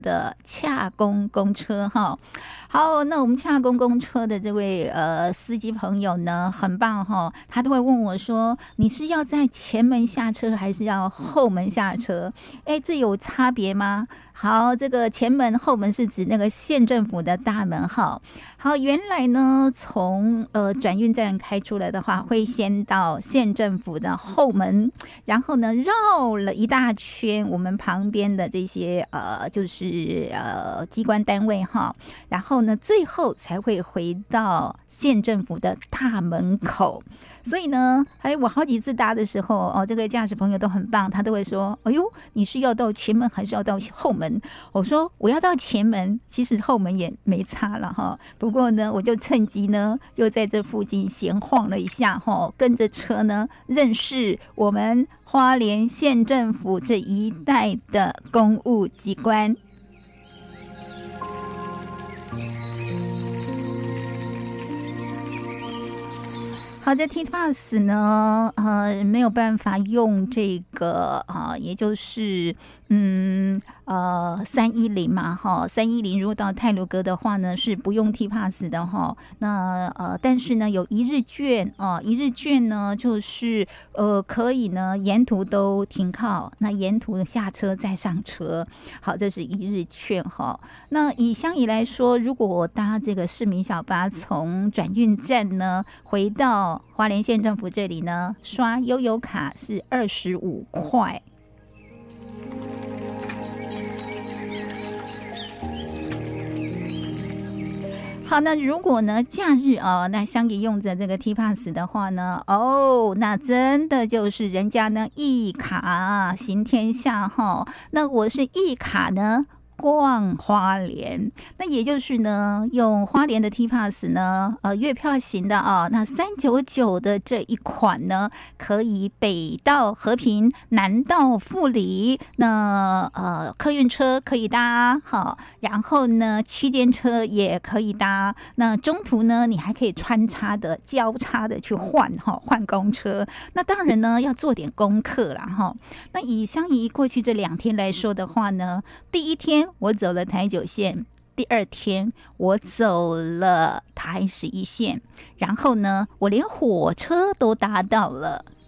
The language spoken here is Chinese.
的洽公公车哈。好，那我们洽公公车的这位司机朋友呢，很棒哈，他都会问我说，你是要在前门下车还是要后门下车？哎，这有差别吗？好，这个前门后门是指那个县政府的大门哈。好，原来呢，从转运站开出来的话，会先到县政府的后门，然后呢绕了一大圈，我们旁边的这些就是机关单位哈，然后呢最后才会回到县政府的大门口。所以呢，我好几次搭的时候这个驾驶朋友都很棒，他都会说，哎呦，你是要到前门还是要到后门？我说我要到前门，其实后门也没差了哈。不过呢，我就趁机呢，就在这附近闲晃了一下哈，跟着车呢，认识我们花莲县政府这一带的公务机关。好的 ，T-Pass 呢，没有办法用这个也就是310嘛，哈，310如果到太鲁阁的话呢，是不用 T-Pass 的哈。那但是呢，有一日券一日券呢，就是可以呢沿途都停靠，那沿途下车再上车。好，这是一日券哈。那以乡里来说，如果我搭这个市民小巴从转运站呢回到花莲县政府这里呢，刷悠游卡是25块。好，那如果呢假日那乡里用着这个 T-Pass 的话呢，那真的就是人家呢一卡行天下哈。那我是一卡呢逛花莲，那也就是呢，用花莲的 T-Pass 呢，月票型的那399的这一款呢，可以北到和平，南到富里，那客运车可以搭，好，然后呢，区间车也可以搭，那中途呢，你还可以穿插的、交叉的去换公车，那当然呢，要做点功课啦哈。那以相宜过去这2天来说的话呢，第一天我走了台9线，第2天我走了台11线，然后呢，我连火车都搭到了。